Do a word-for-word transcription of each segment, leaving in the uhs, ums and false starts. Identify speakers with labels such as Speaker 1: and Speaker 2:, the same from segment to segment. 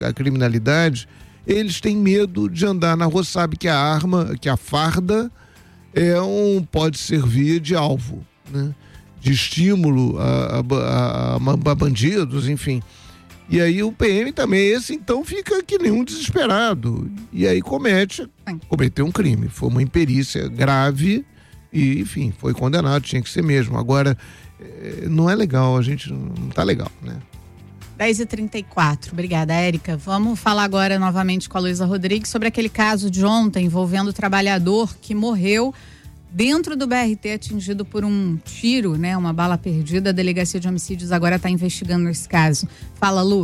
Speaker 1: a criminalidade, eles têm medo de andar na rua, sabe que a arma, que a farda é um, pode servir de alvo, né? De estímulo a, a, a, a bandidos, enfim. E aí o P M também, esse então fica que nem um desesperado. E aí comete, cometeu um crime. Foi uma imperícia grave e, enfim, foi condenado, tinha que ser mesmo. Agora, não é legal, a gente não tá legal, né?
Speaker 2: dez e trinta e quatro, obrigada, Érica. Vamos falar agora novamente com a Luísa Rodrigues sobre aquele caso de ontem envolvendo o trabalhador que morreu dentro do B R T atingido por um tiro, né? Uma bala perdida. A Delegacia de Homicídios agora está investigando esse caso. Fala, Lu.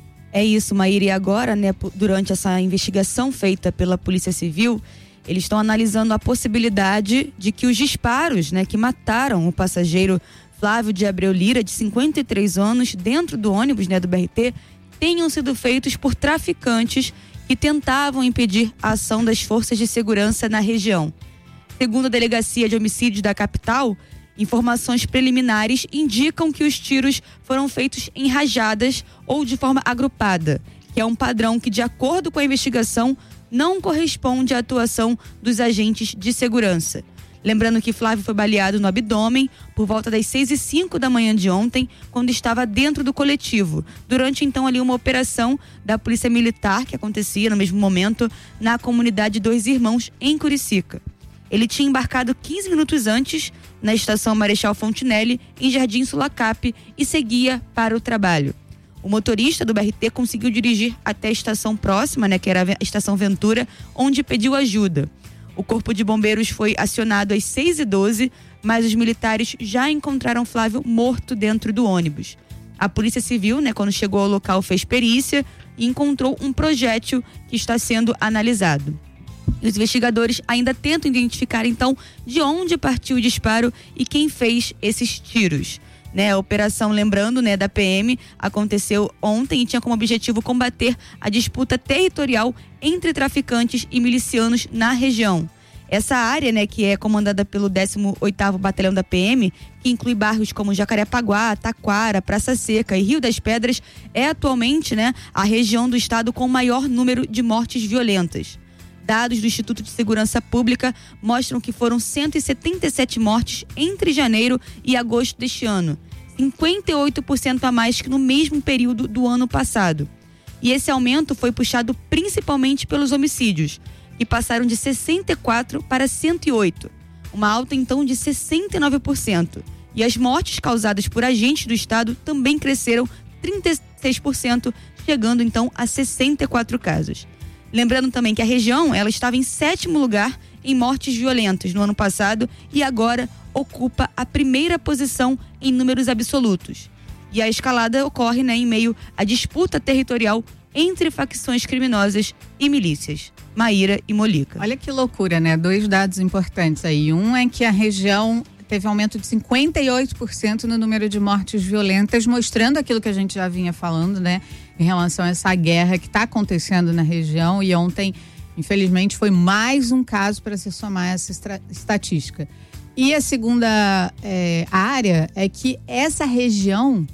Speaker 3: É isso, Maíra. E agora, né, durante essa investigação feita pela Polícia Civil, eles estão analisando a possibilidade de que os disparos, né, que mataram o passageiro Flávio de Abreu Lira, de cinquenta e três anos, dentro do ônibus, né, do B R T, tenham sido feitos por traficantes que tentavam impedir a ação das forças de segurança na região. Segundo a Delegacia de Homicídios da capital, informações preliminares indicam que os tiros foram feitos em rajadas ou de forma agrupada, que é um padrão que, de acordo com a investigação, não corresponde à atuação dos agentes de segurança. Lembrando que Flávio foi baleado no abdômen por volta das seis e cinco da manhã de ontem, quando estava dentro do coletivo, durante então ali uma operação da Polícia Militar, que acontecia no mesmo momento, na comunidade Dois Irmãos, em Curicica. Ele tinha embarcado quinze minutos antes na estação Marechal Fontinelli, em Jardim Sulacap, e seguia para o trabalho. O motorista do B R T conseguiu dirigir até a estação próxima, né, que era a estação Ventura, onde pediu ajuda. O corpo de bombeiros foi acionado às seis e doze, mas os militares já encontraram Flávio morto dentro do ônibus. A Polícia Civil, né, quando chegou ao local, fez perícia e encontrou um projétil que está sendo analisado. E os investigadores ainda tentam identificar, então, de onde partiu o disparo e quem fez esses tiros. Né, a operação, lembrando, né, da P M, aconteceu ontem e tinha como objetivo combater a disputa territorial entre traficantes e milicianos na região. Essa área, né, que é comandada pelo décimo oitavo Batalhão da P M, que inclui bairros como Jacarepaguá, Taquara, Praça Seca e Rio das Pedras, é atualmente, né, a região do estado com maior número de mortes violentas. Dados do Instituto de Segurança Pública mostram que foram cento e setenta e sete mortes entre janeiro e agosto deste ano, cinquenta e oito por cento a mais que no mesmo período do ano passado. E esse aumento foi puxado principalmente pelos homicídios, que passaram de sessenta e quatro para cento e oito, uma alta então de sessenta e nove por cento. E as mortes causadas por agentes do Estado também cresceram trinta e seis por cento, chegando então a sessenta e quatro casos. Lembrando também que a região, ela estava em sétimo lugar em mortes violentas no ano passado e agora ocupa a primeira posição em números absolutos. E a escalada ocorre, né, em meio à disputa territorial entre facções criminosas e milícias. Maíra e Molica.
Speaker 2: Olha que loucura, né? Dois dados importantes aí. Um é que a região teve aumento de cinquenta e oito por cento no número de mortes violentas, mostrando aquilo que a gente já vinha falando, né? Em relação a essa guerra que está acontecendo na região, e ontem, infelizmente, foi mais um caso para se somar a essa estra- estatística. E a segunda é, área é que essa região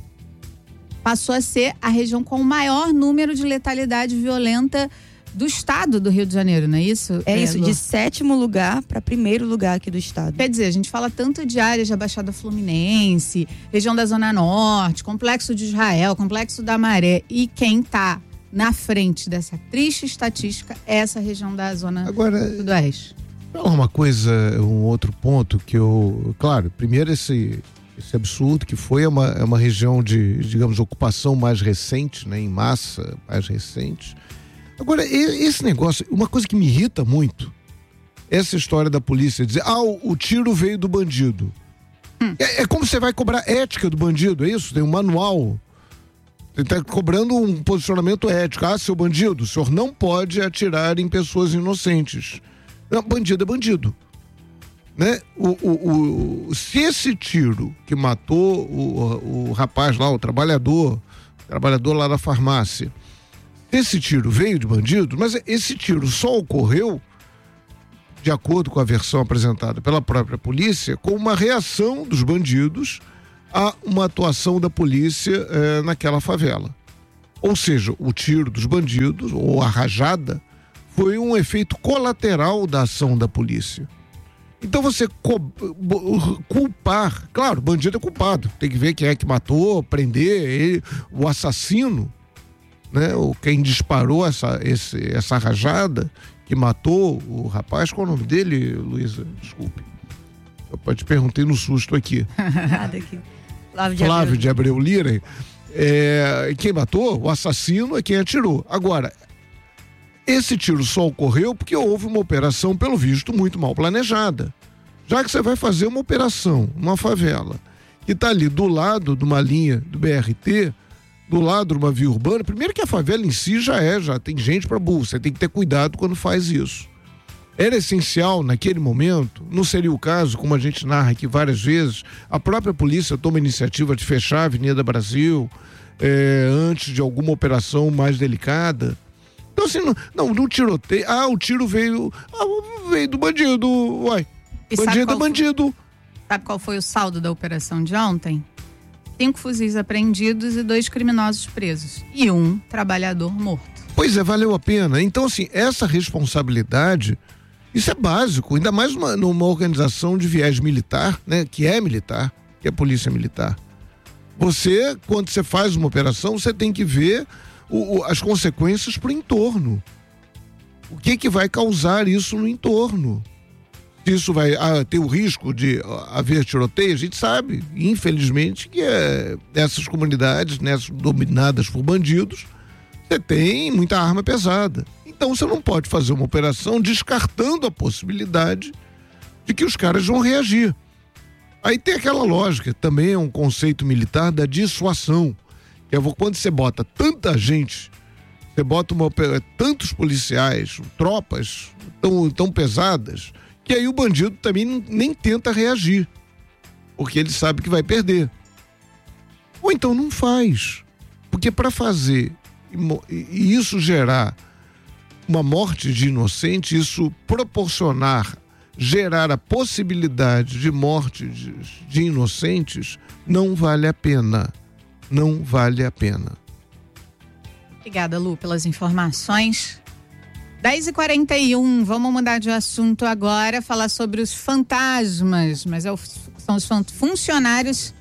Speaker 2: passou a ser a região com o maior número de letalidade violenta do estado do Rio de Janeiro, não é isso?
Speaker 3: É, é isso,
Speaker 2: Lu?
Speaker 3: de sétimo lugar para primeiro lugar aqui do estado.
Speaker 2: Quer dizer, a gente fala tanto de áreas da Baixada Fluminense, região da Zona Norte, Complexo de Israel, Complexo da Maré, e quem está na frente dessa triste estatística é essa região da Zona
Speaker 1: Agora,
Speaker 2: Sudoeste.
Speaker 1: Uma coisa, um outro ponto que eu... Claro, primeiro esse, esse absurdo que foi uma, é uma região de, digamos, ocupação mais recente, né, em massa, mais recente. Agora, esse negócio, uma coisa que me irrita muito, essa história da polícia dizer, ah, o, o tiro veio do bandido. Hum. É, é como você vai cobrar ética do bandido, é isso? Tem um manual. Você está cobrando um posicionamento ético. Ah, seu bandido, o senhor não pode atirar em pessoas inocentes. Não, bandido é bandido. Né? O, o, o, se esse tiro que matou o, o rapaz lá, o trabalhador, o trabalhador lá da farmácia, esse tiro veio de bandido, mas esse tiro só ocorreu, de acordo com a versão apresentada pela própria polícia, com uma reação dos bandidos a uma atuação da polícia eh, naquela favela. Ou seja, o tiro dos bandidos, ou a rajada, foi um efeito colateral da ação da polícia. Então você culpar, claro, o bandido é culpado, tem que ver quem é que matou, prender ele, o assassino, né? Ou quem disparou essa, esse, essa rajada, que matou o rapaz. Qual é o nome dele, Luísa? Desculpe. Eu te perguntei no susto aqui.
Speaker 3: Nada aqui. Flávio de
Speaker 1: Flávio
Speaker 3: Abreu,
Speaker 1: de Abreu Lira. É, quem matou, o assassino, é quem atirou. Agora, esse tiro só ocorreu porque houve uma operação, pelo visto, muito mal planejada. Já que você vai fazer uma operação numa favela que está ali do lado de uma linha do B R T, do lado de uma via urbana, primeiro que a favela em si já é, já tem gente para burro, você tem que ter cuidado quando faz isso. Era essencial naquele momento, não seria o caso, como a gente narra aqui várias vezes, a própria polícia toma a iniciativa de fechar a Avenida Brasil é, antes de alguma operação mais delicada. Então assim, não, não, não tiroteio, ah, o tiro veio, ah, veio do bandido, uai,
Speaker 2: E
Speaker 1: bandido é
Speaker 2: foi,
Speaker 1: bandido.
Speaker 2: sabe qual foi o saldo da operação de ontem? Cinco fuzis apreendidos e dois criminosos presos. E um trabalhador morto.
Speaker 1: Pois é, valeu a pena. Então assim, essa responsabilidade, isso é básico, ainda mais uma, numa organização de viés militar, né, que é militar, que é polícia militar. Você, quando você faz uma operação, você tem que ver o, o, as consequências para o entorno. O que que vai causar isso no entorno? Se isso vai ah, ter o risco de ah, haver tiroteio, a gente sabe, infelizmente, que é, essas comunidades, né, dominadas por bandidos, você tem muita arma pesada. Então você não pode fazer uma operação descartando a possibilidade de que os caras vão reagir. Aí tem aquela lógica, também é um conceito militar da dissuasão. Que é quando você bota tanta gente, você bota uma, tantos policiais, tropas tão, tão pesadas, que aí o bandido também nem tenta reagir, porque ele sabe que vai perder. Ou então não faz. Porque para fazer e isso gerar uma morte de inocente, isso proporcionar, gerar a possibilidade de morte de, de inocentes, não vale a pena. Não vale a pena.
Speaker 2: Obrigada, Lu, pelas informações. dez e quarenta e um, vamos mudar de assunto agora, falar sobre os fantasmas, mas é o, são os funcionários.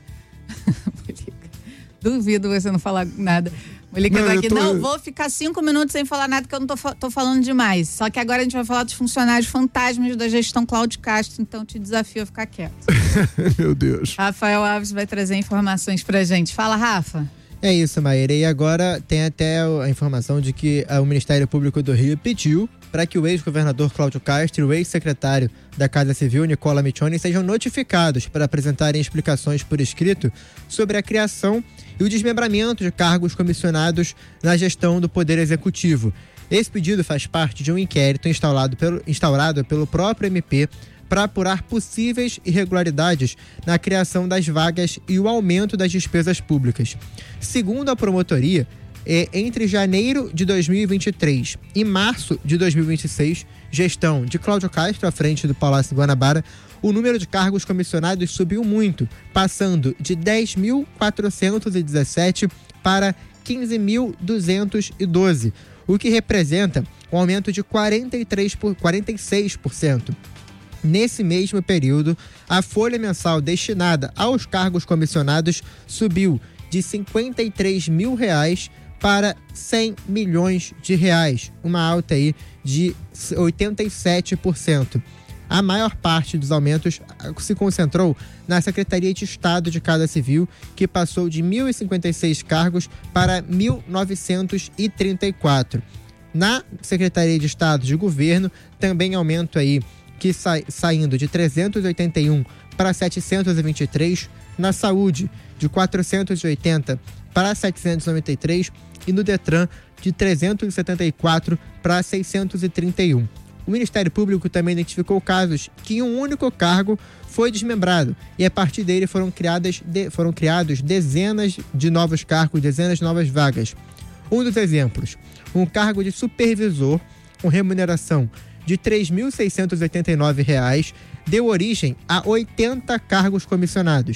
Speaker 2: Duvido você não falar nada. Não, aqui. Tô... não, vou ficar cinco minutos sem falar nada, que eu não tô, tô falando demais. Só que agora a gente vai falar dos funcionários fantasmas da gestão Cláudio Castro, então te desafio a ficar quieto.
Speaker 1: Meu Deus.
Speaker 2: Rafael Alves vai trazer informações pra gente. Fala, Rafa.
Speaker 4: É isso, Maíra. E agora tem até a informação de que o Ministério Público do Rio pediu para que o ex-governador Cláudio Castro e o ex-secretário da Casa Civil, Nicola Michoni, sejam notificados para apresentarem explicações por escrito sobre a criação e o desmembramento de cargos comissionados na gestão do Poder Executivo. Esse pedido faz parte de um inquérito instaurado pelo, instaurado pelo próprio M P para apurar possíveis irregularidades na criação das vagas e o aumento das despesas públicas. Segundo a promotoria, é, entre janeiro de dois mil e vinte e três e março de dois mil e vinte e seis, gestão de Cláudio Castro à frente do Palácio Guanabara, o número de cargos comissionados subiu muito, passando de dez mil quatrocentos e dezessete para quinze mil duzentos e doze, o que representa um aumento de quarenta e três por, quarenta e seis por cento. Nesse mesmo período, a folha mensal destinada aos cargos comissionados subiu de cinquenta e três mil reais para cem milhões de reais, uma alta aí de oitenta e sete por cento. A maior parte dos aumentos se concentrou na Secretaria de Estado de Casa Civil, que passou de mil e cinquenta e seis cargos para mil novecentos e trinta e quatro. Na Secretaria de Estado de Governo, também aumento aí, que sa- saindo de trezentos e oitenta e um para setecentos e vinte e três, na Saúde, de quatrocentos e oitenta para setecentos e noventa e três, e no Detran, de trezentos e setenta e quatro para seiscentos e trinta e um. O Ministério Público também identificou casos que um único cargo foi desmembrado e a partir dele foram, criadas de, foram criados dezenas de novos cargos, dezenas de novas vagas. Um dos exemplos, um cargo de supervisor com remuneração de três mil seiscentos e oitenta e nove reais deu origem a oitenta cargos comissionados.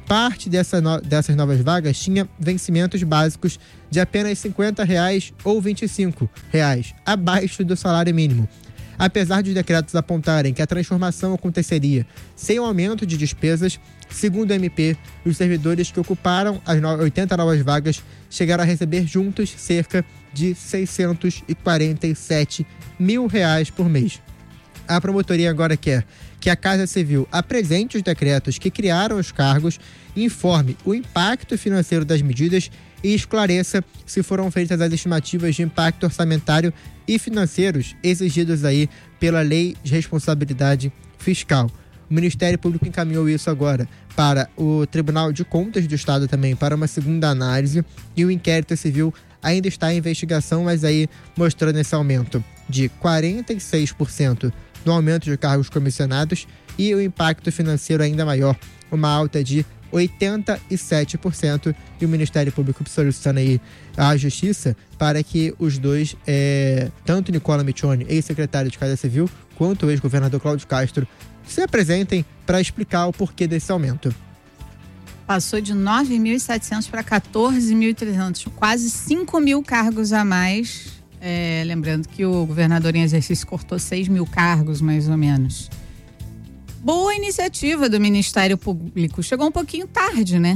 Speaker 4: parte dessa no, dessas novas vagas tinha vencimentos básicos de apenas cinquenta reais ou vinte e cinco reais, abaixo do salário mínimo. Apesar de os decretos apontarem que a transformação aconteceria sem um aumento de despesas, segundo o M P, os servidores que ocuparam as oitenta novas vagas chegaram a receber juntos cerca de seiscentos e quarenta e sete mil reais por mês. A promotoria agora quer que a Casa Civil apresente os decretos que criaram os cargos, informe o impacto financeiro das medidas e esclareça se foram feitas as estimativas de impacto orçamentário e financeiros exigidos aí pela Lei de Responsabilidade Fiscal. O Ministério Público encaminhou isso agora para o Tribunal de Contas do Estado também para uma segunda análise, e o inquérito civil ainda está em investigação, mas aí mostrando esse aumento de quarenta e seis por cento no aumento de cargos comissionados e o impacto financeiro ainda maior, uma alta de oitenta e sete por cento, e o Ministério Público solicitando aí à Justiça para que os dois, é, tanto Nicola Michoni, ex-secretário de Casa Civil, quanto o ex-governador Cláudio Castro, se apresentem para explicar o porquê desse aumento.
Speaker 2: Passou de nove mil e setecentos para quatorze mil e trezentos, quase cinco mil cargos a mais. É, lembrando que o governador em exercício cortou seis mil cargos, mais ou menos. Boa iniciativa do Ministério Público. Chegou um pouquinho tarde, né?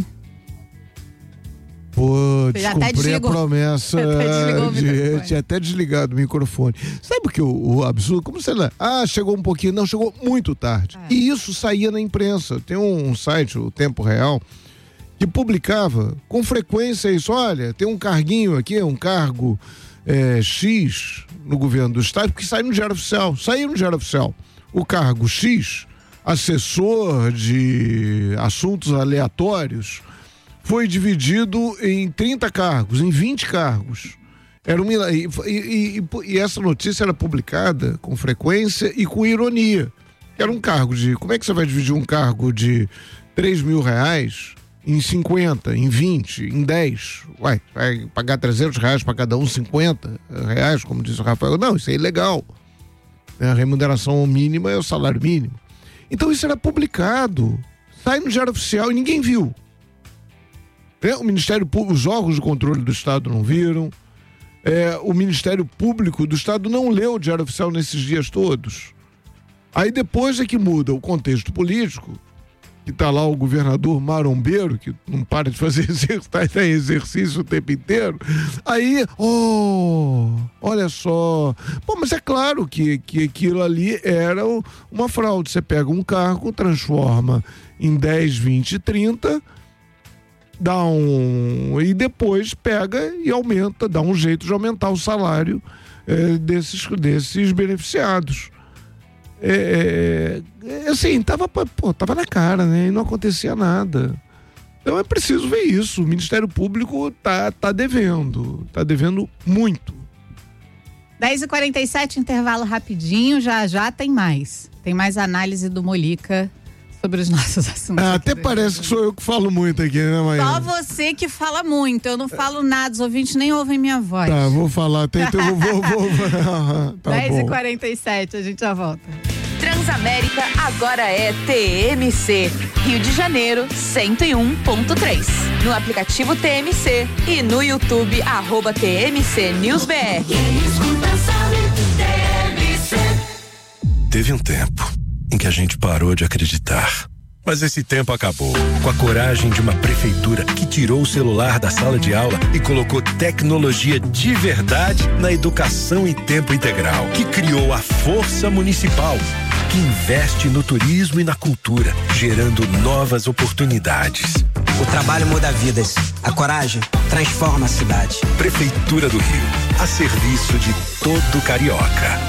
Speaker 1: Pô, descumpri a promessa. De, tinha até desligado o microfone. Sabe o que o, o absurdo? Como você lá? Ah, chegou um pouquinho. Não, chegou muito tarde. É. E isso saía na imprensa. Tem um, um site, o Tempo Real, que publicava com frequência isso. Olha, tem um carguinho aqui, um cargo é, X no governo do estado, que sai no Diário Oficial. Saiu no Diário Oficial. O cargo X, assessor de assuntos aleatórios, foi dividido em trinta cargos, em vinte cargos. Era um, e, e, e essa notícia era publicada com frequência e com ironia. Era um cargo de... Como é que você vai dividir um cargo de três mil reais em cinquenta, em vinte, em dez? Uai, vai pagar trezentos reais para cada um, cinquenta reais, como disse o Rafael. Não, isso é ilegal. A remuneração mínima é o salário mínimo. Então isso era publicado, sai no Diário Oficial e ninguém viu. É, o Ministério Público, os órgãos de controle do Estado não viram, é, o Ministério Público do Estado não leu o Diário Oficial nesses dias todos. Aí depois é que muda o contexto político, que tá lá o governador marombeiro, que não para de fazer exercício, tá em exercício o tempo inteiro. Aí, oh, olha só. Bom, mas é claro que, que aquilo ali era uma fraude. Você pega um cargo, transforma em dez, vinte, trinta, dá um... e depois pega e aumenta, dá um jeito de aumentar o salário é, desses, desses beneficiados. É, é, assim, tava, pô, tava na cara, né? E não acontecia nada. Então é preciso ver isso. O Ministério Público tá, tá devendo, tá devendo muito.
Speaker 2: dez e quarenta e sete, intervalo rapidinho, já já tem mais. Tem mais análise do Molica sobre os nossos assuntos.
Speaker 1: Ah, até parece que sou eu que falo muito aqui, né, Maíra?
Speaker 2: Só você que fala muito, eu não falo nada, os ouvintes nem ouvem minha voz.
Speaker 1: Tá, vou falar, tem, tem, vou, vou, vou. Tá
Speaker 2: dez e quarenta e sete, a gente já volta.
Speaker 5: Transamérica agora é T M C, Rio de Janeiro cento e um ponto três. No aplicativo T M C e no YouTube, arroba T M C News B R.
Speaker 6: Teve um tempo em que a gente parou de acreditar. Mas esse tempo acabou. Com a coragem de uma prefeitura que tirou o celular da sala de aula e colocou tecnologia de verdade na educação em tempo integral. Que criou a Força Municipal, que investe no turismo e na cultura, gerando novas oportunidades.
Speaker 7: O trabalho muda vidas. A coragem transforma a cidade.
Speaker 6: Prefeitura do Rio, a serviço de todo carioca.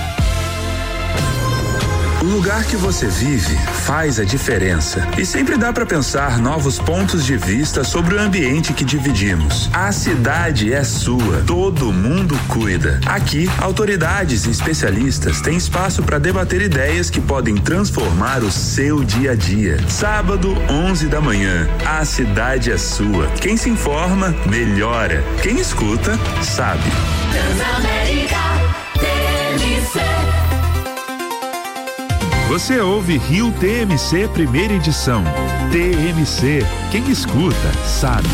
Speaker 8: O lugar que você vive faz a diferença. E sempre dá para pensar novos pontos de vista sobre o ambiente que dividimos. A cidade é sua, todo mundo cuida. Aqui, autoridades e especialistas têm espaço para debater ideias que podem transformar o seu dia a dia. Sábado, onze da manhã, a cidade é sua. Quem se informa, melhora. Quem escuta, sabe. Transamérica, T M C. Você ouve Rio T M C primeira edição. T M C, quem escuta sabe.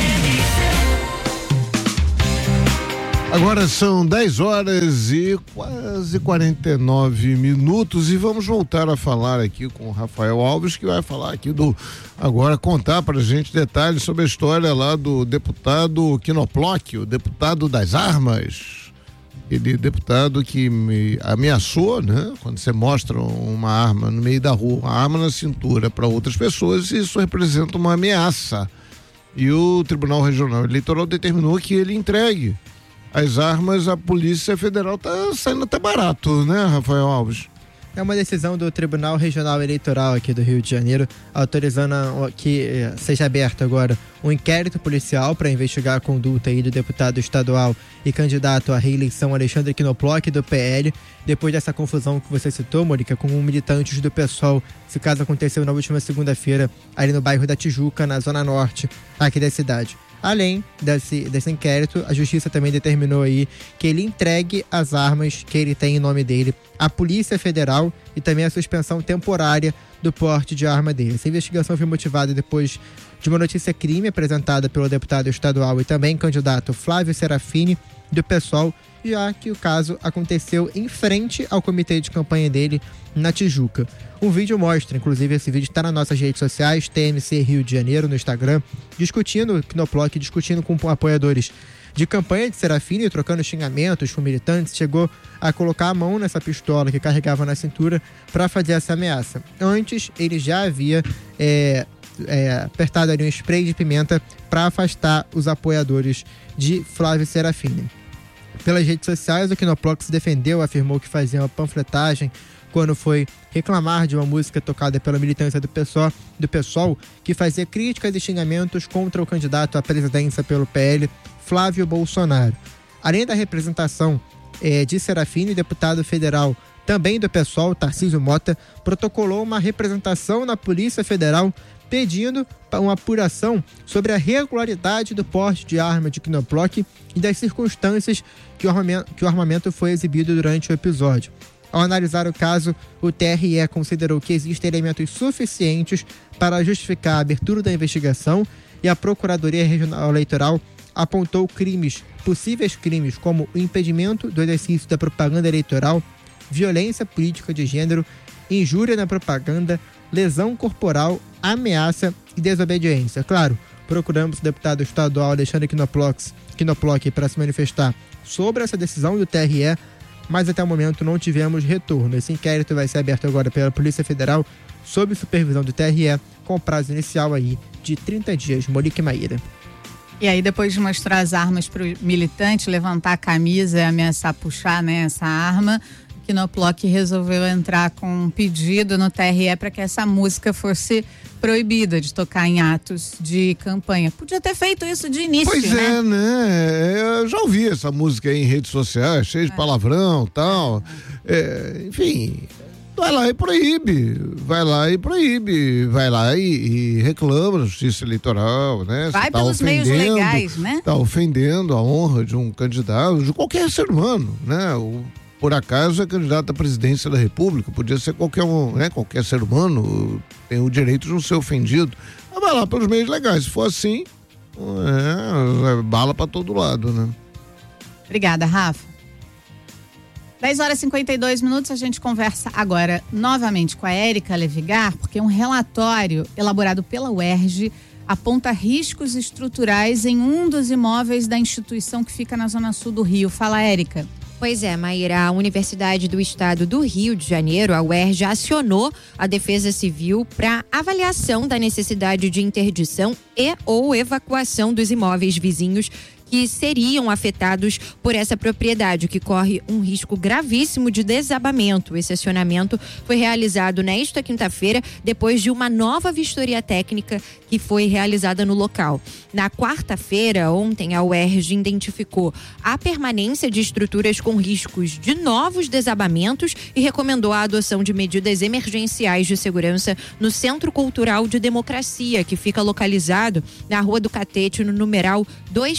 Speaker 1: Agora são dez horas e quase quarenta e nove minutos e vamos voltar a falar aqui com o Rafael Alves, que vai falar aqui do, agora contar pra gente detalhes sobre a história lá do deputado Quinoplock, o deputado das armas. Aquele deputado que me ameaçou, né? Quando você mostra uma arma no meio da rua, uma arma na cintura para outras pessoas, isso representa uma ameaça. E o Tribunal Regional Eleitoral determinou que ele entregue as armas. A Polícia Federal tá saindo até barato, né, Rafael Alves?
Speaker 4: É uma decisão do Tribunal Regional Eleitoral aqui do Rio de Janeiro, autorizando que seja aberto agora um inquérito policial para investigar a conduta aí do deputado estadual e candidato à reeleição Alexandre Quinoplock, do P L, depois dessa confusão que você citou, Mônica, com militantes do PSOL. Esse caso aconteceu na última segunda-feira, ali no bairro da Tijuca, na zona norte aqui da cidade. Além desse, desse inquérito, a justiça também determinou aí que ele entregue as armas que ele tem em nome dele à Polícia Federal e também a suspensão temporária do porte de arma dele. Essa investigação foi motivada depois de uma notícia crime apresentada pelo deputado estadual e também candidato Flávio Serafini, do PSOL, já que o caso aconteceu em frente ao comitê de campanha dele na Tijuca. Um vídeo mostra, inclusive esse vídeo está nas nossas redes sociais, T M C Rio de Janeiro, no Instagram, discutindo o Quinoplock, discutindo com apoiadores de campanha de Serafini, trocando xingamentos com militantes, chegou a colocar a mão nessa pistola que carregava na cintura para fazer essa ameaça. Antes, ele já havia é, é, apertado ali um spray de pimenta para afastar os apoiadores de Flávio Serafini. Pelas redes sociais, o Quinoplock se defendeu, afirmou que fazia uma panfletagem quando foi reclamar de uma música tocada pela militância do PSOL, do PSOL, que fazia críticas e xingamentos contra o candidato à presidência pelo P L, Flávio Bolsonaro. Além da representação eh, de Serafini, o deputado federal também do PSOL, Tarcísio Mota, protocolou uma representação na Polícia Federal pedindo uma apuração sobre a regularidade do porte de arma de Quinoplock e das circunstâncias que o armamento, que o armamento foi exibido durante o episódio. Ao analisar o caso, o T R E considerou que existem elementos suficientes para justificar a abertura da investigação e a Procuradoria Regional Eleitoral apontou crimes, possíveis crimes, como o impedimento do exercício da propaganda eleitoral, violência política de gênero, injúria na propaganda, lesão corporal, ameaça e desobediência. Claro, procuramos o deputado estadual Alexandre Quinoplock para se manifestar sobre essa decisão do T R E, mas até o momento não tivemos retorno. Esse inquérito vai ser aberto agora pela Polícia Federal, sob supervisão do T R E, com prazo inicial aí de trinta dias. Monique Maíra.
Speaker 2: E aí, depois de mostrar as armas para o militante, levantar a camisa e ameaçar puxar, né, essa arma, o Quinoplock resolveu entrar com um pedido no T R E para que essa música fosse proibida de tocar em atos de campanha. Podia ter feito isso de início,
Speaker 1: pois
Speaker 2: né?
Speaker 1: é, né? Eu já ouvi essa música aí em redes sociais, cheia de é. palavrão e tal. É, enfim, vai lá e proíbe. Vai lá e proíbe. Vai lá e, e reclama da justiça eleitoral, né?
Speaker 2: Vai
Speaker 1: Você tá
Speaker 2: pelos meios legais, né?
Speaker 1: Tá ofendendo a honra de um candidato, de qualquer ser humano, né? O Por acaso é candidato à presidência da República, podia ser qualquer um, né? Qualquer ser humano tem o direito de não ser ofendido. Mas vai lá pelos meios legais. Se for assim, é, é bala para todo lado, né?
Speaker 2: Obrigada, Rafa. dez horas e cinquenta e dois minutos, a gente conversa agora novamente com a Érica Levigar, porque um relatório elaborado pela U E R J aponta riscos estruturais em um dos imóveis da instituição que fica na zona sul do Rio. Fala, Érica.
Speaker 9: Pois é, Maíra, a Universidade do Estado do Rio de Janeiro, a U E R J, acionou a Defesa Civil para avaliação da necessidade de interdição e ou evacuação dos imóveis vizinhos que seriam afetados por essa propriedade, que corre um risco gravíssimo de desabamento. Esse acionamento foi realizado nesta quinta-feira, depois de uma nova vistoria técnica que foi realizada no local. Na quarta-feira, ontem, a U E R J identificou a permanência de estruturas com riscos de novos desabamentos e recomendou a adoção de medidas emergenciais de segurança no Centro Cultural de Democracia, que fica localizado na Rua do Catete, no numeral duzentos e trinta e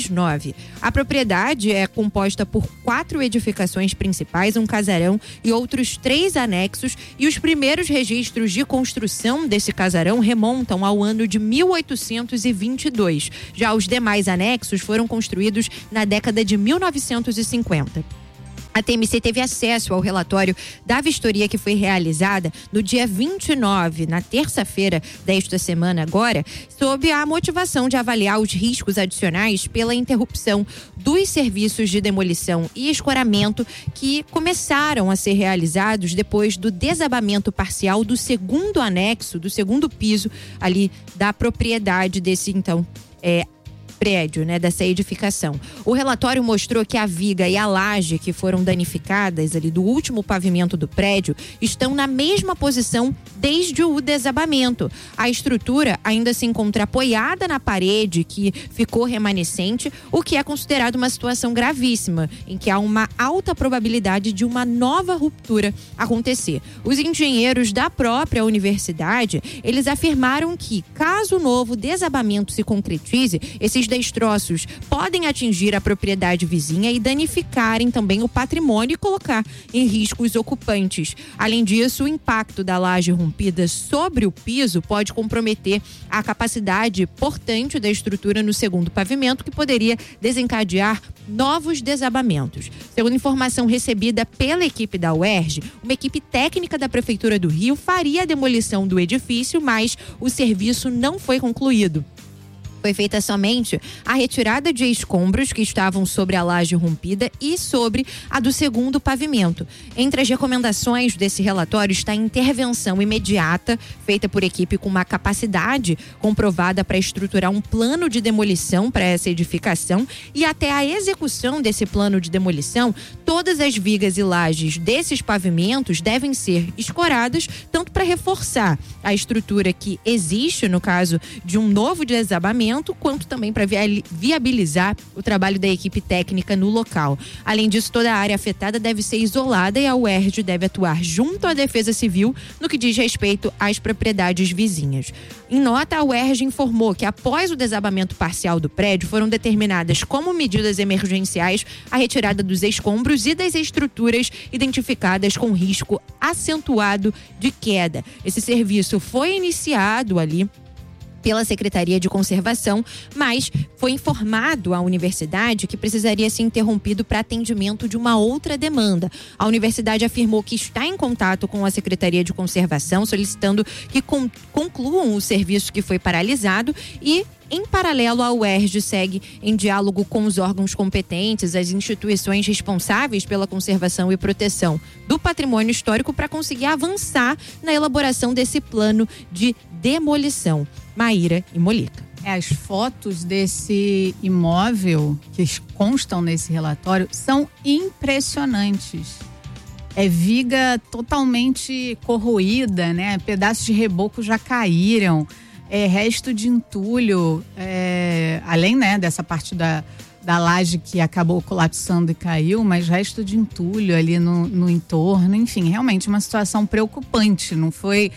Speaker 9: vinte e nove. A propriedade é composta por quatro edificações principais, um casarão e outros três anexos, e os primeiros registros de construção desse casarão remontam ao ano de mil oitocentos e vinte e dois. Já os demais anexos foram construídos na década de mil novecentos e cinquenta. A T M C teve acesso ao relatório da vistoria que foi realizada no dia vinte e nove, na terça-feira desta semana agora, sob a motivação de avaliar os riscos adicionais pela interrupção dos serviços de demolição e escoramento que começaram a ser realizados depois do desabamento parcial do segundo anexo, do segundo piso ali da propriedade desse, então, é, prédio, né, dessa edificação. O relatório mostrou que a viga e a laje que foram danificadas ali do último pavimento do prédio estão na mesma posição desde o desabamento. A estrutura ainda se encontra apoiada na parede que ficou remanescente, o que é considerado uma situação gravíssima, em que há uma alta probabilidade de uma nova ruptura acontecer. Os engenheiros da própria universidade, eles afirmaram que, caso o novo desabamento se concretize, esses destroços podem atingir a propriedade vizinha e danificarem também o patrimônio e colocar em risco os ocupantes. Além disso, o impacto da laje rompida sobre o piso pode comprometer a capacidade portante da estrutura no segundo pavimento, que poderia desencadear novos desabamentos. Segundo informação recebida pela equipe da U E R J, uma equipe técnica da Prefeitura do Rio faria a demolição do edifício, mas o serviço não foi concluído. Foi feita somente a retirada de escombros que estavam sobre a laje rompida e sobre a do segundo pavimento. Entre as recomendações desse relatório está a intervenção imediata, feita por equipe com uma capacidade comprovada para estruturar um plano de demolição para essa edificação, e até a execução desse plano de demolição, todas as vigas e lajes desses pavimentos devem ser escoradas, tanto para reforçar a estrutura que existe no caso de um novo desabamento, quanto também para viabilizar o trabalho da equipe técnica no local. Além disso, toda a área afetada deve ser isolada e a U E R J deve atuar junto à Defesa Civil no que diz respeito às propriedades vizinhas. Em nota, a U E R J informou que após o desabamento parcial do prédio, foram determinadas como medidas emergenciais a retirada dos escombros e das estruturas identificadas com risco acentuado de queda. Esse serviço foi iniciado ali pela Secretaria de Conservação, mas foi informado à universidade que precisaria ser interrompido para atendimento de uma outra demanda. A universidade afirmou que está em contato com a Secretaria de Conservação, solicitando que con- concluam o serviço que foi paralisado e, em paralelo, a U E R J segue em diálogo com os órgãos competentes, as instituições responsáveis pela conservação e proteção do patrimônio histórico para conseguir avançar na elaboração desse plano de demolição. Maíra e Molica.
Speaker 2: É, as fotos desse imóvel que constam nesse relatório são impressionantes. É viga totalmente corroída, né? Pedaços de reboco já caíram, é resto de entulho, é, além, né, dessa parte da, da laje que acabou colapsando e caiu, mas resto de entulho ali no, no entorno, enfim, realmente uma situação preocupante. Não foi...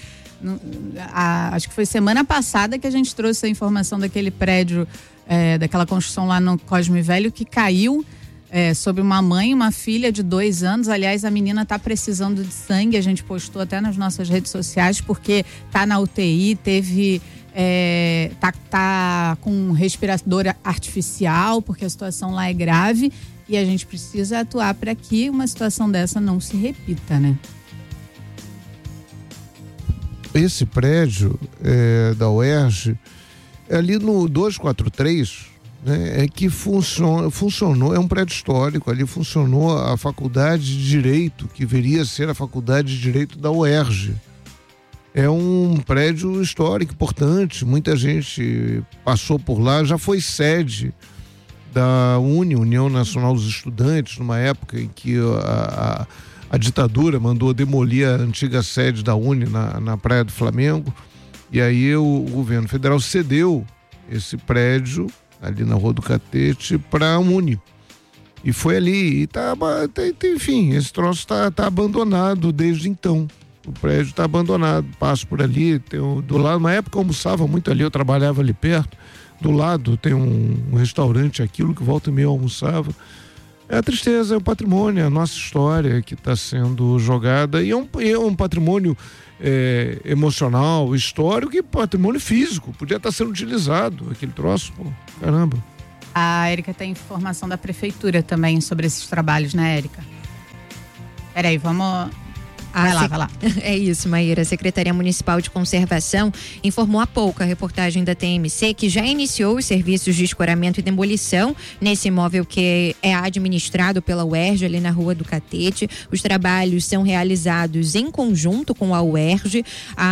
Speaker 2: A, acho que foi semana passada que a gente trouxe a informação daquele prédio, é, daquela construção lá no Cosme Velho, que caiu é, sobre uma mãe e uma filha de dois anos. Aliás, a menina está precisando de sangue, a gente postou até nas nossas redes sociais, porque tá na U T I, teve é, tá, tá com um respirador artificial, porque a situação lá é grave e a gente precisa atuar para que uma situação dessa não se repita, né?
Speaker 1: Esse prédio é, da U E R J, ali no duzentos e quarenta e três, né, é que funciona, funcionou, é um prédio histórico, ali funcionou a faculdade de Direito, que viria a ser a faculdade de Direito da U E R J. É um prédio histórico, importante, muita gente passou por lá, já foi sede da UNE, União Nacional dos Estudantes, numa época em que a, a A ditadura mandou demolir a antiga sede da UNE na, na Praia do Flamengo, e aí o, o governo federal cedeu esse prédio ali na Rua do Catete para a UNE. E foi ali, e tá, tá, enfim, esse troço tá, tá abandonado desde então. O prédio está abandonado, passo por ali, tem o, do lado, na época eu almoçava muito ali, eu trabalhava ali perto, do lado tem um, um restaurante, aquilo que volta e meia eu almoçava. É a tristeza, é o patrimônio, é a nossa história que está sendo jogada, e é um, é um patrimônio é, emocional, histórico e patrimônio físico, podia estar sendo utilizado, aquele troço, pô, caramba.
Speaker 2: A Érica tem informação da prefeitura também sobre esses trabalhos, né, Érica? Peraí, vamos... Vai
Speaker 9: A
Speaker 2: lá,
Speaker 9: sec...
Speaker 2: vai lá.
Speaker 9: É isso, Maíra. A Secretaria Municipal de Conservação informou há pouco a reportagem da T M C que já iniciou os serviços de escoramento e demolição nesse imóvel que é administrado pela U E R J, ali na Rua do Catete. Os trabalhos são realizados em conjunto com a U E R J.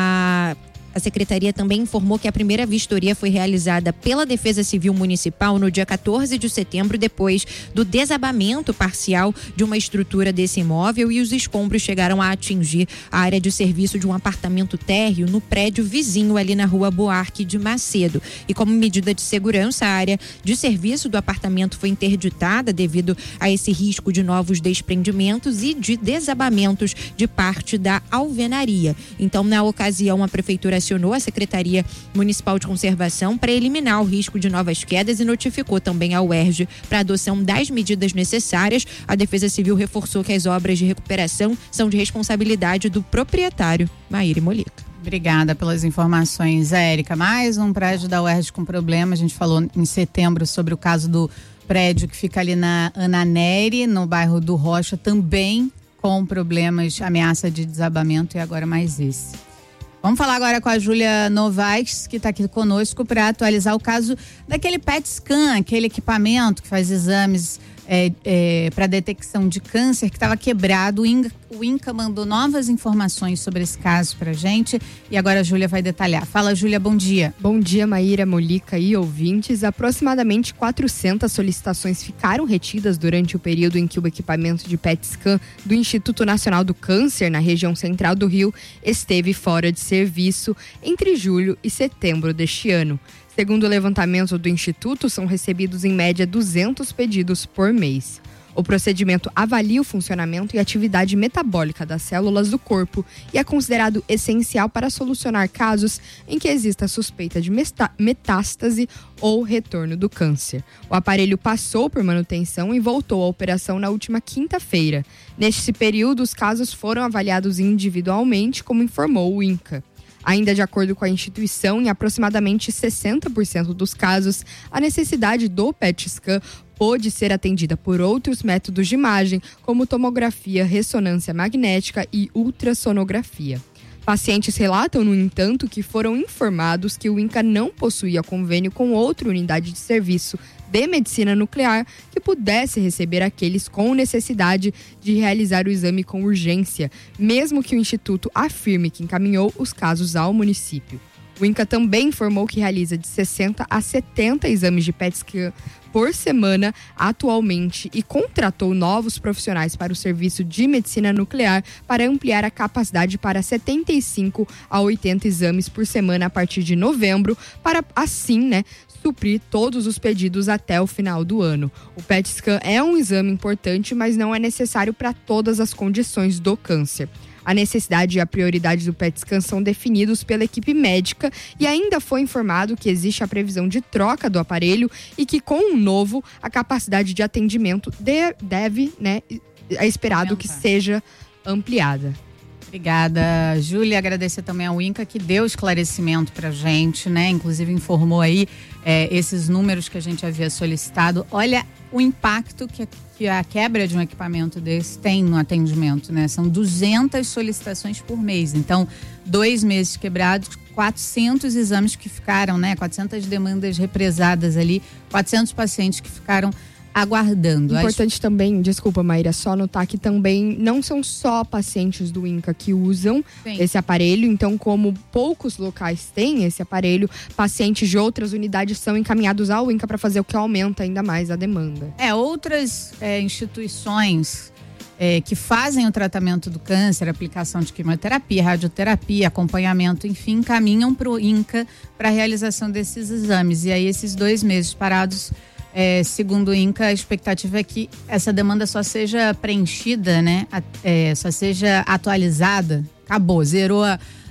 Speaker 9: A A secretaria também informou que a primeira vistoria foi realizada pela Defesa Civil Municipal no dia quatorze de setembro, depois do desabamento parcial de uma estrutura desse imóvel, e os escombros chegaram a atingir a área de serviço de um apartamento térreo no prédio vizinho ali na Rua Buarque de Macedo. E como medida de segurança, a área de serviço do apartamento foi interditada devido a esse risco de novos desprendimentos e de desabamentos de parte da alvenaria. Então, na ocasião, a prefeitura acionou a Secretaria Municipal de Conservação para eliminar o risco de novas quedas e notificou também a U E R J para a adoção das medidas necessárias. A Defesa Civil reforçou que as obras de recuperação são de responsabilidade do proprietário, Maíra Molica.
Speaker 2: Obrigada pelas informações, Érica. Mais um prédio da U E R J com problema. A gente falou em setembro sobre o caso do prédio que fica ali na Ana Nery, no bairro do Rocha, também com problemas, ameaça de desabamento, e agora mais esse. Vamos falar agora com a Júlia Novaes, que está aqui conosco para atualizar o caso daquele P E T scan, aquele equipamento que faz exames é, é, para detecção de câncer, que estava quebrado. O INCA, o INCA mandou novas informações sobre esse caso para a gente e agora a Júlia vai detalhar. Fala, Júlia, bom dia.
Speaker 10: Bom dia, Maíra, Molica e ouvintes. Aproximadamente quatrocentas solicitações ficaram retidas durante o período em que o equipamento de P E T scan do Instituto Nacional do Câncer, na região central do Rio, esteve fora de serviço entre julho e setembro deste ano. Segundo o levantamento do Instituto, são recebidos em média duzentos pedidos por mês. O procedimento avalia o funcionamento e atividade metabólica das células do corpo e é considerado essencial para solucionar casos em que exista suspeita de metástase ou retorno do câncer. O aparelho passou por manutenção e voltou à operação na última quinta-feira. Neste período, os casos foram avaliados individualmente, como informou o INCA. Ainda de acordo com a instituição, em aproximadamente sessenta por cento dos casos, a necessidade do P E T scan pode ser atendida por outros métodos de imagem, como tomografia, ressonância magnética e ultrassonografia. Pacientes relatam, no entanto, que foram informados que o INCA não possuía convênio com outra unidade de serviço de medicina nuclear que pudesse receber aqueles com necessidade de realizar o exame com urgência, mesmo que o Instituto afirme que encaminhou os casos ao município. O INCA também informou que realiza de sessenta a setenta exames de P E T scan por semana atualmente e contratou novos profissionais para o serviço de medicina nuclear para ampliar a capacidade para setenta e cinco a oitenta exames por semana a partir de novembro, para assim, né, suprir todos os pedidos até o final do ano. O P E T scan é um exame importante, mas não é necessário para todas as condições do câncer. A necessidade e a prioridade do P E T scan são definidos pela equipe médica e ainda foi informado que existe a previsão de troca do aparelho e que com o novo a capacidade de atendimento de, deve, né, é esperado que seja ampliada.
Speaker 2: Obrigada, Júlia. Agradecer também ao INCA que deu esclarecimento pra gente, né? Inclusive informou aí é, esses números que a gente havia solicitado. Olha o impacto que a, que a quebra de um equipamento desse tem no atendimento, né? São duzentas solicitações por mês. Então, dois meses quebrados, quatrocentos exames que ficaram, né? quatrocentas demandas represadas ali, quatrocentos pacientes que ficaram aguardando.
Speaker 10: Importante As... também, desculpa, Maíra, só notar que também não são só pacientes do INCA que usam Sim. esse aparelho, então como poucos locais têm esse aparelho, pacientes de outras unidades são encaminhados ao INCA para fazer o que aumenta ainda mais a demanda.
Speaker 2: É, outras é, instituições é, que fazem o tratamento do câncer, aplicação de quimioterapia, radioterapia, acompanhamento, enfim, encaminham para o INCA para a realização desses exames. E aí esses dois meses parados, É, segundo o INCA, a expectativa é que essa demanda só seja preenchida, né? É, só seja atualizada, acabou, zerou a,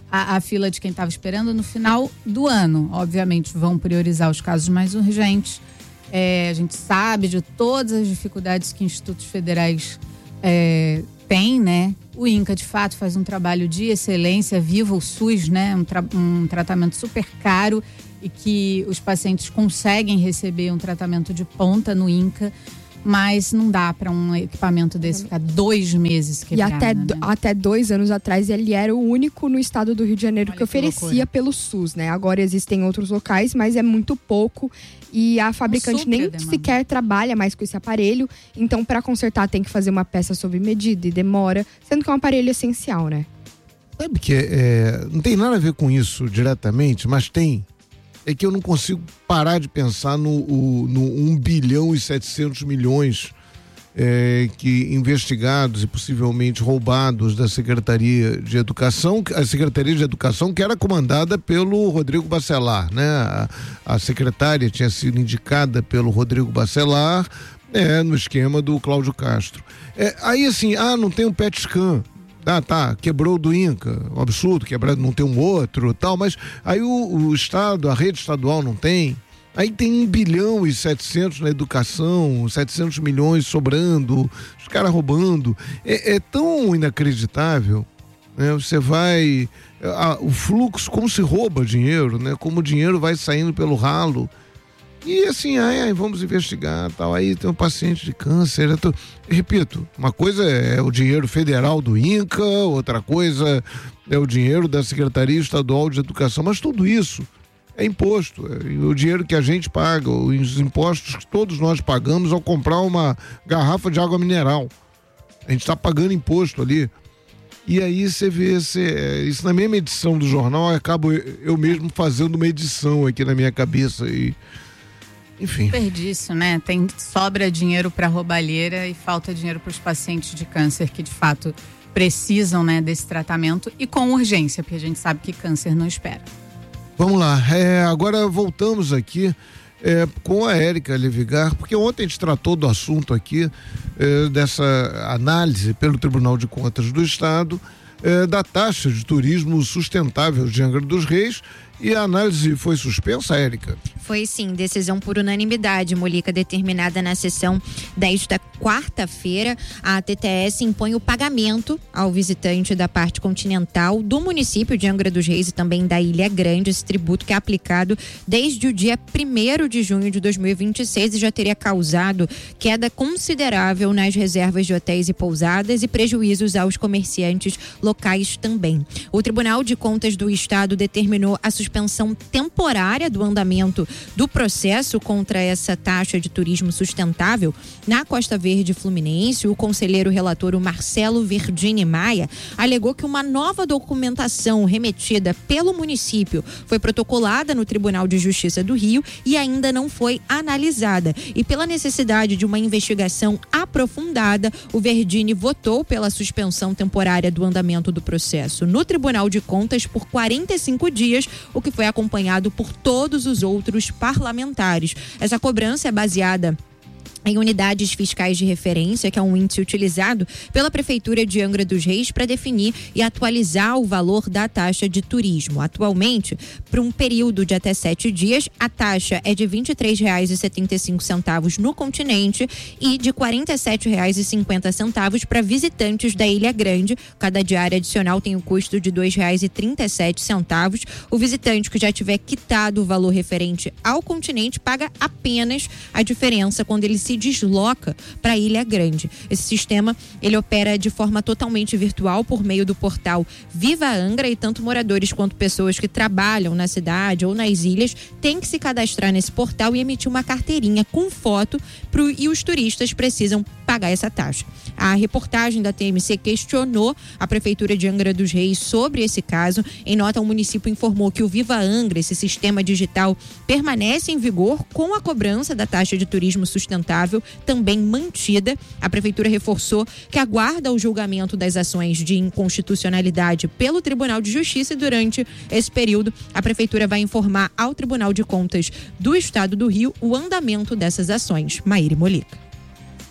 Speaker 2: a, a fila de quem estava esperando no final do ano. Obviamente vão priorizar os casos mais urgentes. É, a gente sabe de todas as dificuldades que institutos federais é, têm, né? O INCA, de fato, faz um trabalho de excelência, viva o SUS, né? Um, tra- um tratamento super caro e que os pacientes conseguem receber um tratamento de ponta no INCA, mas não dá para um equipamento desse ficar dois meses quebrado.
Speaker 10: E até,
Speaker 2: né?
Speaker 10: até dois anos atrás ele era o único no estado do Rio de Janeiro Olha que oferecia loucura. Pelo SUS, né? Agora existem outros locais, mas é muito pouco e a fabricante nem a sequer trabalha mais com esse aparelho. Então, para consertar tem que fazer uma peça sob medida e demora, sendo que é um aparelho essencial, né?
Speaker 1: Sabe que é, não tem nada a ver com isso diretamente, mas tem. É que eu não consigo parar de pensar no, o, no um bilhão e setecentos milhões é, que investigados e possivelmente roubados da Secretaria de Educação, a Secretaria de Educação que era comandada pelo Rodrigo Bacelar, né? A, a secretária tinha sido indicada pelo Rodrigo Bacelar, é, no esquema do Cláudio Castro. É, aí assim, ah, não tem um P E T scan. Ah, tá, quebrou do INCA, um absurdo, quebrado, não tem um outro tal, mas aí o, o Estado, a rede estadual não tem, aí tem um bilhão e setecentos na educação, setecentos milhões sobrando, os caras roubando, é, é tão inacreditável, né? Você vai, a, o fluxo, como se rouba dinheiro, né? Como o dinheiro vai saindo pelo ralo. E assim, ai, ai, vamos investigar, tal, aí tem um paciente de câncer, eu tô... repito, uma coisa é o dinheiro federal do INCA, outra coisa é o dinheiro da Secretaria Estadual de Educação, mas tudo isso é imposto, é o dinheiro que a gente paga, os impostos que todos nós pagamos ao comprar uma garrafa de água mineral, a gente está pagando imposto ali. E aí você vê, você, isso na mesma edição do jornal, eu acabo eu mesmo fazendo uma edição aqui na minha cabeça e enfim.
Speaker 2: Desperdício, né? Tem sobra dinheiro para roubalheira e falta dinheiro para os pacientes de câncer que de fato precisam, né, desse tratamento e com urgência, porque a gente sabe que câncer não espera.
Speaker 1: Vamos lá, é, agora voltamos aqui é, com a Érica Levigar, porque ontem a gente tratou do assunto aqui, é, dessa análise pelo Tribunal de Contas do Estado é, da taxa de turismo sustentável de Angra dos Reis. E a análise foi suspensa, Érica?
Speaker 9: Foi sim, decisão por unanimidade, Molica, determinada na sessão desta quarta-feira. A T T S impõe o pagamento ao visitante da parte continental do município de Angra dos Reis e também da Ilha Grande, esse tributo que é aplicado desde o dia primeiro de junho de dois mil e vinte e seis e já teria causado queda considerável nas reservas de hotéis e pousadas e prejuízos aos comerciantes locais também. O Tribunal de Contas do Estado determinou a suspensão suspensão temporária do andamento do processo contra essa taxa de turismo sustentável na Costa Verde Fluminense. O conselheiro relator, o Marcelo Verdini Maia, alegou que uma nova documentação remetida pelo município foi protocolada no Tribunal de Justiça do Rio e ainda não foi analisada. E pela necessidade de uma investigação aprofundada, o Verdini votou pela suspensão temporária do andamento do processo no Tribunal de Contas por quarenta e cinco dias, o que foi acompanhado por todos os outros parlamentares. Essa cobrança é baseada em unidades fiscais de referência, que é um índice utilizado pela Prefeitura de Angra dos Reis para definir e atualizar o valor da taxa de turismo. Atualmente, para um período de até sete dias, a taxa é de vinte e três reais e setenta e cinco centavos no continente e de quarenta e sete reais e cinquenta centavos para visitantes da Ilha Grande. Cada diária adicional tem o custo de dois reais e trinta e sete centavos. O visitante que já tiver quitado o valor referente ao continente paga apenas a diferença quando ele se se desloca para a Ilha Grande. Esse sistema, ele opera de forma totalmente virtual por meio do portal Viva Angra e tanto moradores quanto pessoas que trabalham na cidade ou nas ilhas têm que se cadastrar nesse portal e emitir uma carteirinha com foto pro, e os turistas precisam pagar essa taxa. A reportagem da T M C questionou a Prefeitura de Angra dos Reis sobre esse caso. Em nota, o município informou que o Viva Angra, esse sistema digital, permanece em vigor com a cobrança da taxa de turismo sustentável também mantida. A Prefeitura reforçou que aguarda o julgamento das ações de inconstitucionalidade pelo Tribunal de Justiça e durante esse período a Prefeitura vai informar ao Tribunal de Contas do Estado do Rio o andamento dessas ações. Maíra Molica.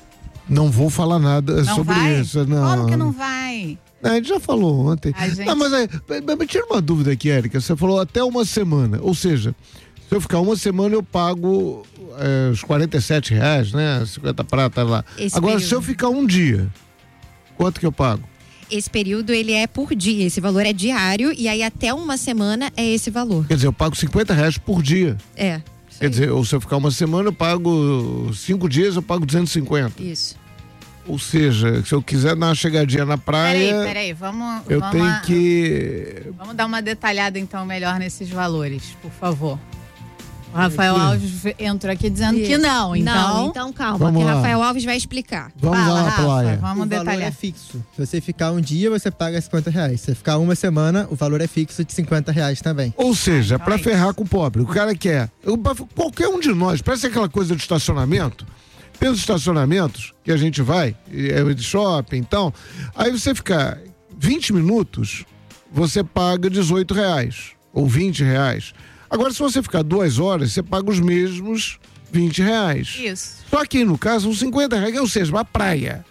Speaker 1: Não vou falar nada
Speaker 2: Não
Speaker 1: sobre
Speaker 2: vai?
Speaker 1: isso. Não.
Speaker 2: Como que não vai?
Speaker 1: A gente já falou ontem.
Speaker 2: A gente...
Speaker 1: Não, mas aí, me tira uma dúvida aqui, Érica. Você falou até uma semana. Ou seja, se eu ficar uma semana, eu pago é, os quarenta e sete reais, né? cinquenta prata lá.
Speaker 9: Esse
Speaker 1: Agora,
Speaker 9: período.
Speaker 1: se eu ficar um dia, quanto que eu pago?
Speaker 9: Esse período, ele é por dia. Esse valor é diário e aí até uma semana é esse valor.
Speaker 1: Quer dizer, eu pago cinquenta reais por dia.
Speaker 9: É.
Speaker 1: Quer dizer, ou se eu ficar uma semana, eu pago cinco dias, eu pago duzentos e cinquenta.
Speaker 9: Isso.
Speaker 1: Ou seja, se eu quiser dar uma chegadinha na praia.
Speaker 2: Peraí, peraí, vamos.
Speaker 1: Eu
Speaker 2: vamos
Speaker 1: tenho
Speaker 2: a...
Speaker 1: que.
Speaker 2: Vamos dar uma detalhada então melhor nesses valores, por favor. O Rafael Alves entrou aqui dizendo
Speaker 9: Isso.
Speaker 2: que não, então.
Speaker 9: Não, então calma,
Speaker 1: Vamos
Speaker 9: porque
Speaker 1: lá.
Speaker 9: Rafael Alves vai explicar.
Speaker 1: Vamos
Speaker 2: Fala,
Speaker 1: lá na
Speaker 2: Rafa,
Speaker 1: praia.
Speaker 2: Vamos
Speaker 4: o valor
Speaker 2: detalhar.
Speaker 4: é fixo. Se você ficar um dia, você paga cinquenta reais. Se você ficar uma semana, o valor é fixo de cinquenta reais também.
Speaker 1: Ou seja,
Speaker 2: então
Speaker 1: pra
Speaker 2: é
Speaker 1: ferrar com o pobre. O cara quer. eu- Qualquer um de nós, parece aquela coisa de estacionamento. Tem os estacionamentos que a gente vai, é de shopping, então. Aí você ficar vinte minutos, você paga dezoito reais ou vinte reais. Agora, se você ficar duas horas, você paga os mesmos vinte reais.
Speaker 2: Isso.
Speaker 1: Só que, no caso, são cinquenta reais, ou seja, uma praia.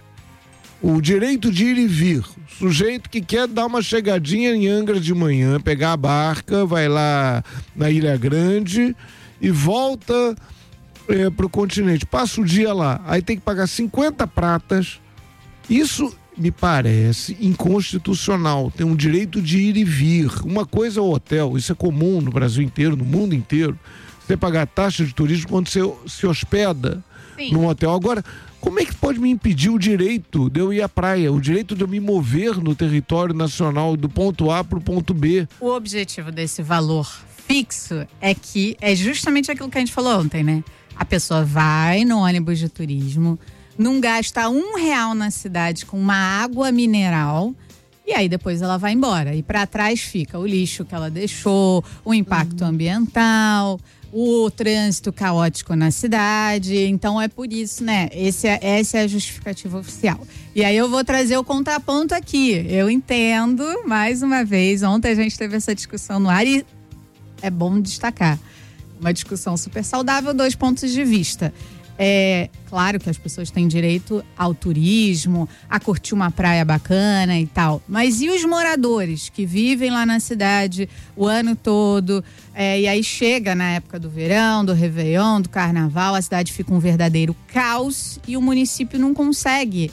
Speaker 1: O direito de ir e vir. Sujeito que quer dar uma chegadinha em Angra de manhã, pegar a barca, vai lá na Ilha Grande e volta é, pro continente. Passa o dia lá. Aí tem que pagar cinquenta pratas. Isso me parece inconstitucional. Tem um direito de ir e vir. Uma coisa é o hotel. Isso é comum no Brasil inteiro, no mundo inteiro. Você pagar taxa de turismo quando você se hospeda
Speaker 2: Sim.
Speaker 1: num hotel. Agora, como é que pode me impedir o direito de eu ir à praia, o direito de eu me mover no território nacional do ponto A para o ponto B?
Speaker 2: O objetivo desse valor fixo é que é justamente aquilo que a gente falou ontem, né? A pessoa vai no ônibus de turismo, não gasta um real na cidade com uma água mineral e aí depois ela vai embora. E para trás fica o lixo que ela deixou, o impacto ambiental, o trânsito caótico na cidade. Então é por isso, né? Esse é, essa é a justificativa oficial. E aí eu vou trazer o contraponto aqui. Eu entendo, mais uma vez, ontem a gente teve essa discussão no ar e é bom destacar. Uma discussão super saudável, dois pontos de vista. É claro que as pessoas têm direito ao turismo, a curtir uma praia bacana e tal. Mas e os moradores que vivem lá na cidade o ano todo? É, e aí chega na época do verão, do Réveillon, do Carnaval, a cidade fica um verdadeiro caos e o município não consegue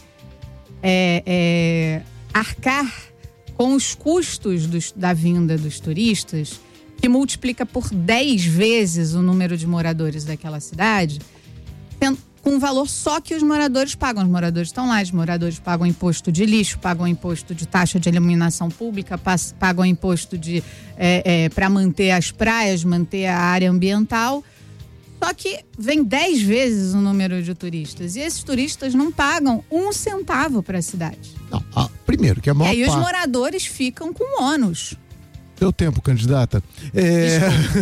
Speaker 2: é, é, arcar com os custos dos, da vinda dos turistas, que multiplica por dez vezes o número de moradores daquela cidade, com um valor só que os moradores pagam. Os moradores estão lá, os moradores pagam imposto de lixo, pagam imposto de taxa de iluminação pública, pagam imposto de é, é, para manter as praias, manter a área ambiental. Só que vem dez vezes o número de turistas. E esses turistas não pagam um centavo para a cidade.
Speaker 1: Não, ah, primeiro, que a maior
Speaker 2: E aí
Speaker 1: parte...
Speaker 2: os moradores ficam com ônus.
Speaker 1: Deu tempo, candidata. É...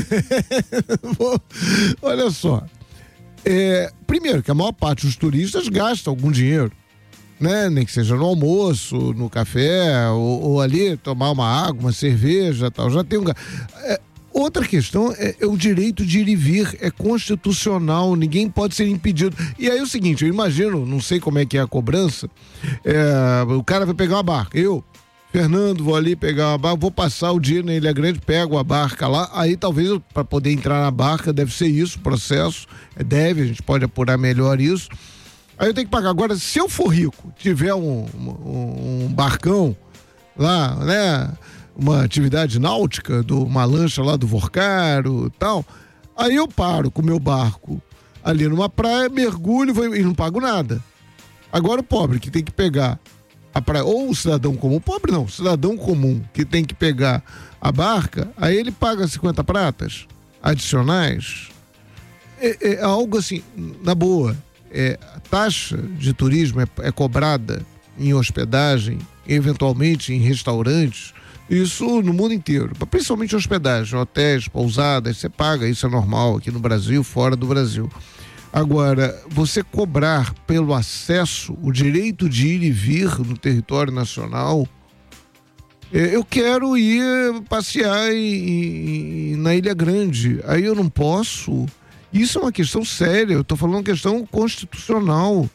Speaker 1: Olha só. É... Primeiro, que a maior parte dos turistas gasta algum dinheiro, né? Nem que seja no almoço, no café, ou, ou ali tomar uma água, uma cerveja, tal. Já tem um. É... Outra questão é, é o direito de ir e vir, é constitucional, ninguém pode ser impedido. E aí é o seguinte, eu imagino, não sei como é que é a cobrança, é... o cara vai pegar uma barca, eu. Fernando, vou ali pegar uma barca, vou passar o dia na Ilha Grande, pego a barca lá, aí talvez para poder entrar na barca deve ser isso o processo, deve, a gente pode apurar melhor isso. Aí eu tenho que pagar. Agora, se eu for rico, tiver um, um, um barcão lá, né, uma atividade náutica, do, uma lancha lá do Vorcaro e tal, aí eu paro com o meu barco ali numa praia, mergulho vou, e não pago nada. Agora o pobre que tem que pegar a praia, ou o cidadão comum, pobre não, cidadão comum que tem que pegar a barca, aí ele paga cinquenta pratas adicionais. É, é algo assim, na boa, é, a taxa de turismo é, é cobrada em hospedagem, eventualmente em restaurantes, isso no mundo inteiro, principalmente hospedagem, hotéis, pousadas, você paga, isso é normal aqui no Brasil, fora do Brasil. Agora, você cobrar pelo acesso, o direito de ir e vir no território nacional, eu quero ir passear em, em, na Ilha Grande, aí eu não posso. Isso é uma questão séria, eu estou falando uma questão constitucional.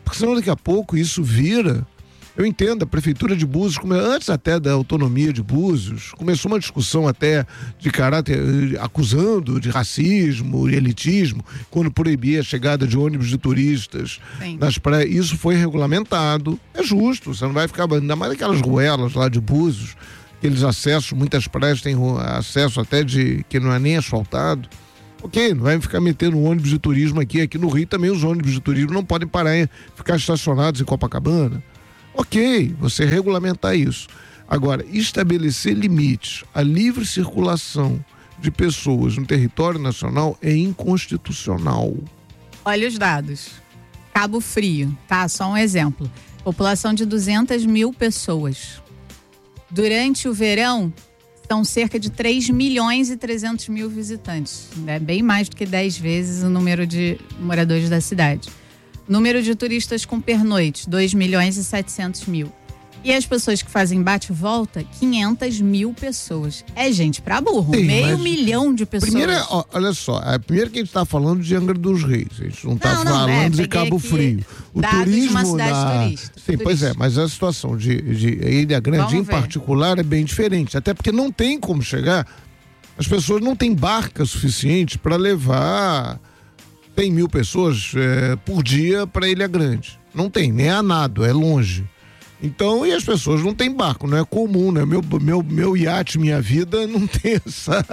Speaker 1: Porque senão daqui a pouco isso vira... Eu entendo, a Prefeitura de Búzios, antes até da autonomia de Búzios, começou uma discussão até de caráter, acusando de racismo e elitismo, quando proibia a chegada de ônibus de turistas Sim. nas praias. Isso foi regulamentado, é justo, você não vai ficar, ainda mais aquelas ruelas lá de Búzios, aqueles acessos, muitas praias têm acesso até de, que não é nem asfaltado. Ok, não vai ficar metendo ônibus de turismo aqui, aqui no Rio também os ônibus de turismo não podem parar, ficar estacionados em Copacabana. Ok, você regulamentar isso. Agora, estabelecer limites à livre circulação de pessoas no território nacional é inconstitucional.
Speaker 2: Olha os dados. Cabo Frio, tá? Só um exemplo. População de duzentas mil pessoas. Durante o verão, são cerca de três milhões e trezentos mil visitantes. É bem mais do que dez vezes o número de moradores da cidade. Número de turistas com pernoite, dois milhões e setecentos mil. E as pessoas que fazem bate e volta, quinhentas mil pessoas. É gente pra burro, Sim, meio milhão de pessoas.
Speaker 1: Primeiro, ó, olha só, a primeira que a gente tá falando de Angra dos Reis, a gente não tá não, não, falando é, de Cabo Frio. O turismo
Speaker 2: de uma cidade
Speaker 1: da...
Speaker 2: turista.
Speaker 1: Sim,
Speaker 2: turista.
Speaker 1: Pois é, mas a situação de, de Ilha Grande Vamos em ver. particular é bem diferente, até porque não tem como chegar, as pessoas não têm barca suficiente para levar cem mil pessoas é, por dia para Ilha Grande. Não tem, nem a nado, é longe. Então, e as pessoas não têm barco, não é comum, né? Meu, meu, meu iate, minha vida, não tem essa,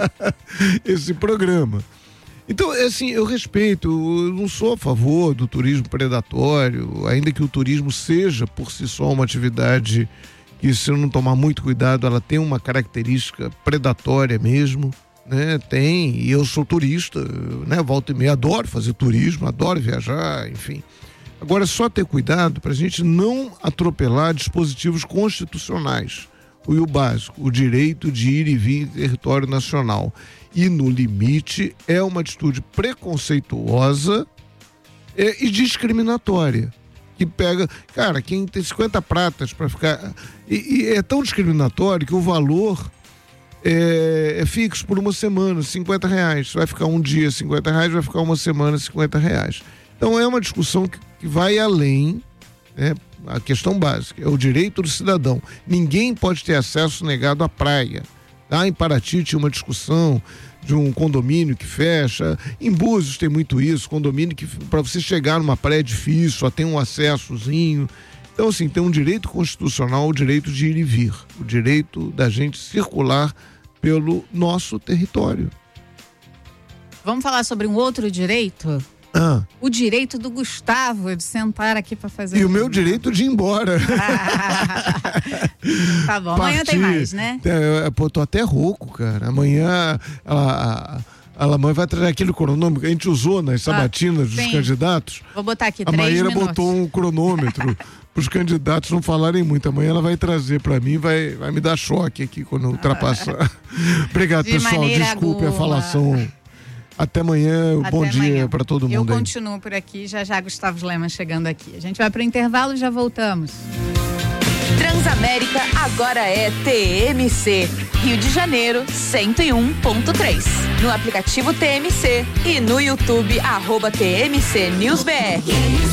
Speaker 1: esse programa. Então, assim, eu respeito, eu não sou a favor do turismo predatório, ainda que o turismo seja, por si só, uma atividade que, se eu não tomar muito cuidado, ela tem uma característica predatória mesmo. Né, tem, e eu sou turista, né, volta e meia, adoro fazer turismo, adoro viajar, enfim. Agora, só ter cuidado para a gente não atropelar dispositivos constitucionais. O, o básico, o direito de ir e vir em território nacional. E, no limite, é uma atitude preconceituosa é, e discriminatória. Que pega, cara, quem tem cinquenta pratas para ficar... E, e é tão discriminatório que o valor... É, é fixo por uma semana, cinquenta reais. Vai ficar um dia cinquenta reais, vai ficar uma semana cinquenta reais. Então é uma discussão que, que vai além, né? A questão básica é o direito do cidadão. Ninguém pode ter acesso negado à praia. Lá em Paraty tinha uma discussão de um condomínio que fecha. Em Búzios tem muito isso, condomínio que para você chegar numa praia é difícil, só tem um acessozinho. Então, assim, tem um direito constitucional, o direito de ir e vir, o direito da gente circular pelo nosso território.
Speaker 2: Vamos falar sobre um outro direito?
Speaker 1: Ah.
Speaker 2: O direito do Gustavo de sentar aqui para fazer...
Speaker 1: E o meu direito de ir embora.
Speaker 2: Tá bom, amanhã Partir. tem mais, né?
Speaker 1: É, pô, tô até rouco, cara. Amanhã a, a, a mãe vai trazer aquele cronômetro que a gente usou nas sabatinas ah, dos sim. candidatos.
Speaker 2: Vou botar aqui
Speaker 1: a
Speaker 2: três
Speaker 1: Maíra
Speaker 2: minutos.
Speaker 1: botou um cronômetro para os candidatos não falarem muito. Amanhã ela vai trazer para mim, vai, vai me dar choque aqui quando ultrapassar. Obrigado,
Speaker 2: de
Speaker 1: pessoal. Desculpe
Speaker 2: alguma.
Speaker 1: a falação. Até amanhã,
Speaker 2: Até
Speaker 1: bom
Speaker 2: amanhã.
Speaker 1: dia para todo mundo.
Speaker 2: Eu
Speaker 1: aí.
Speaker 2: continuo por aqui, já já Gustavo Lema chegando aqui. A gente vai pro intervalo e já voltamos.
Speaker 5: Transamérica agora é T M C, Rio de Janeiro cento e um ponto três. No aplicativo T M C e no YouTube, arroba T M C News B R.